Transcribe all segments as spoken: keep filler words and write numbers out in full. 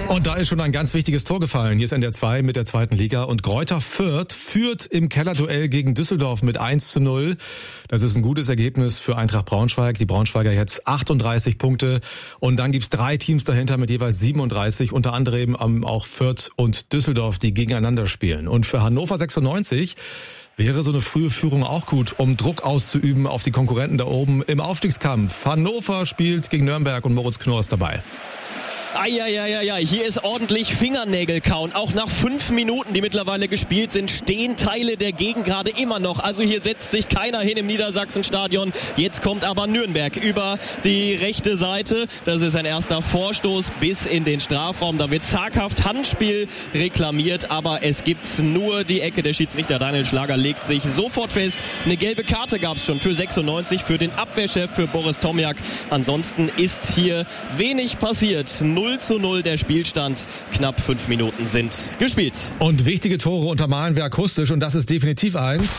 Und da ist schon ein ganz wichtiges Tor gefallen. Hier ist N D R zwei mit der zweiten Liga. Und Greuther Fürth führt im Kellerduell gegen Düsseldorf mit eins zu null. Das ist ein gutes Ergebnis für Eintracht Braunschweig. Die Braunschweiger jetzt achtunddreißig Punkte. Und dann gibt's drei Teams dahinter mit jeweils siebenunddreißig. Unter anderem auch Fürth und Düsseldorf, die gegeneinander spielen. Und für Hannover sechsundneunzig wäre so eine frühe Führung auch gut, um Druck auszuüben auf die Konkurrenten da oben im Aufstiegskampf. Hannover spielt gegen Nürnberg und Moritz Knorr ist dabei. Eieieiei, hier ist ordentlich Fingernägelkauen. Auch nach fünf Minuten, die mittlerweile gespielt sind, stehen Teile der Gegend gerade immer noch. Also hier setzt sich keiner hin im Niedersachsenstadion. Jetzt kommt aber Nürnberg über die rechte Seite. Das ist ein erster Vorstoß bis in den Strafraum. Da wird zaghaft Handspiel reklamiert, aber es gibt nur die Ecke. Der Schiedsrichter Daniel Schlager legt sich sofort fest. Eine gelbe Karte gab es schon für sechsundneunzig, für den Abwehrchef, für Boris Tomjak. Ansonsten ist hier wenig passiert. null zu null der Spielstand. Knapp fünf Minuten sind gespielt. Und wichtige Tore untermalen wir akustisch und das ist definitiv eins.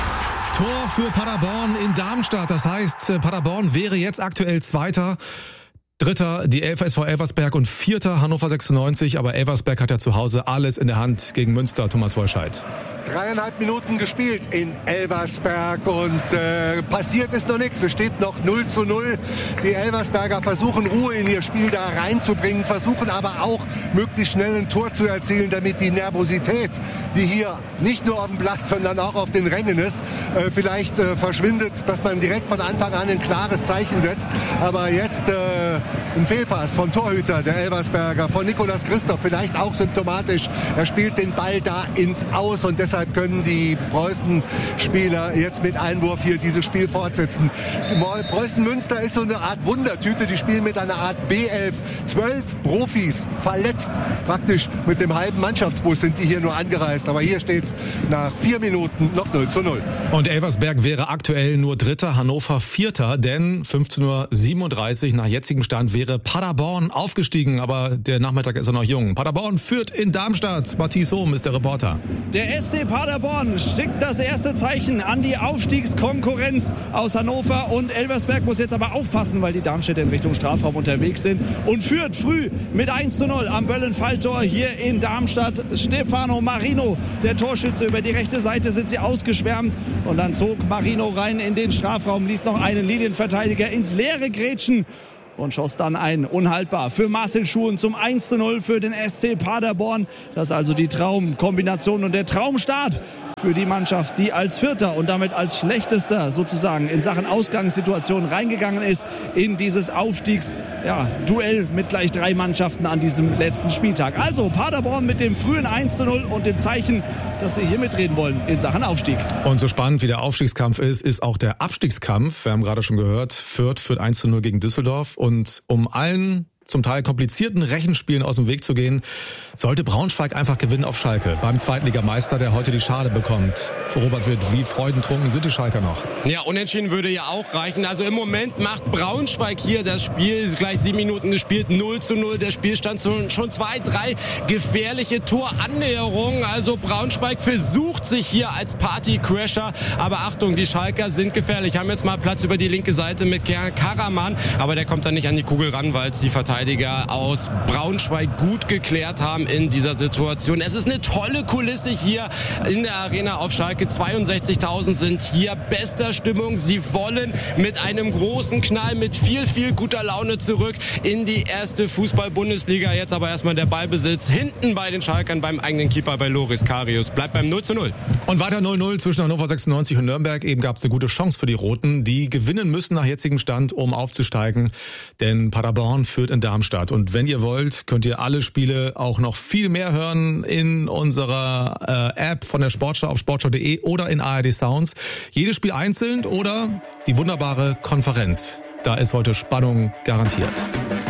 Tor für Paderborn in Darmstadt. Das heißt, Paderborn wäre jetzt aktuell Zweiter. Dritter die S V Elversberg und Vierter Hannover sechsundneunzig. Aber Elversberg hat ja zu Hause alles in der Hand gegen Münster. Thomas Wolscheid. Dreieinhalb Minuten gespielt in Elversberg und äh, passiert ist noch nichts. Es steht noch null zu null. Die Elversberger versuchen Ruhe in ihr Spiel da reinzubringen, versuchen aber auch möglichst schnell ein Tor zu erzielen, damit die Nervosität, die hier nicht nur auf dem Platz, sondern auch auf den Rängen ist, äh, vielleicht äh, verschwindet, dass man direkt von Anfang an ein klares Zeichen setzt. Aber jetzt äh, ein Fehlpass vom Torhüter der Elversberger, von Nicolas Christoph, vielleicht auch symptomatisch. Er spielt den Ball da ins Aus und deshalb können die Preußen-Spieler jetzt mit Einwurf hier dieses Spiel fortsetzen. Preußen-Münster ist so eine Art Wundertüte. Die spielen mit einer Art B elf. Zwölf Profis verletzt. Praktisch mit dem halben Mannschaftsbus sind die hier nur angereist. Aber hier steht's nach vier Minuten noch null zu null. Und Elversberg wäre aktuell nur Dritter, Hannover Vierter. Denn fünfzehn Uhr siebenunddreißig nach jetzigem Stand wäre Paderborn aufgestiegen. Aber der Nachmittag ist ja noch jung. Paderborn führt in Darmstadt. Matthias Sohm ist der Reporter. Der S C Paderborn schickt das erste Zeichen an die Aufstiegskonkurrenz aus Hannover und Elversberg muss jetzt aber aufpassen, weil die Darmstädter in Richtung Strafraum unterwegs sind und führt früh mit eins zu null am Böllenfalltor hier in Darmstadt. Stefano Marino, der Torschütze, über die rechte Seite sind sie ausgeschwärmt und dann zog Marino rein in den Strafraum, ließ noch einen Linienverteidiger ins Leere grätschen und schoss dann ein. Unhaltbar für Marcel Schuhen zum eins zu null für den S C Paderborn. Das ist also die Traumkombination und der Traumstart für die Mannschaft, die als Vierter und damit als Schlechtester sozusagen in Sachen Ausgangssituation reingegangen ist in dieses Aufstiegsduell ja, mit gleich drei Mannschaften an diesem letzten Spieltag. Also Paderborn mit dem frühen eins zu null und dem Zeichen, dass sie hier mitreden wollen in Sachen Aufstieg. Und so spannend wie der Aufstiegskampf ist, ist auch der Abstiegskampf. Wir haben gerade schon gehört, Fürth führt eins zu null gegen Düsseldorf. Und um allen zum Teil komplizierten Rechenspielen aus dem Weg zu gehen, sollte Braunschweig einfach gewinnen auf Schalke. Beim Zweitligameister, der heute die Schale bekommt. Für Robert Witt, wie freudentrunken sind die Schalker noch? Ja, unentschieden würde ja auch reichen. Also im Moment macht Braunschweig hier das Spiel, gleich sieben Minuten gespielt, null zu null. Der Spielstand schon zwei, drei gefährliche Torannäherungen. Also Braunschweig versucht sich hier als Partycrasher. Aber Achtung, die Schalker sind gefährlich. Haben jetzt mal Platz über die linke Seite mit Karaman. Aber der kommt dann nicht an die Kugel ran, weil es die Verteidiger aus Braunschweig gut geklärt haben in dieser Situation. Es ist eine tolle Kulisse hier in der Arena auf Schalke. zweiundsechzigtausend sind hier, bester Stimmung. Sie wollen mit einem großen Knall, mit viel, viel guter Laune zurück in die erste Fußball-Bundesliga. Jetzt aber erstmal der Ballbesitz hinten bei den Schalkern beim eigenen Keeper bei Loris Karius. Bleibt beim null zu null. Und weiter null null zwischen Hannover sechsundneunzig und Nürnberg. Eben gab es eine gute Chance für die Roten, die gewinnen müssen nach jetzigem Stand, um aufzusteigen. Denn Paderborn führt in Darmstadt. Und wenn ihr wollt, könnt ihr alle Spiele auch noch viel mehr hören in unserer äh, App von der Sportschau auf sportschau punkt de oder in A R D Sounds. Jedes Spiel einzeln oder die wunderbare Konferenz. Da ist heute Spannung garantiert.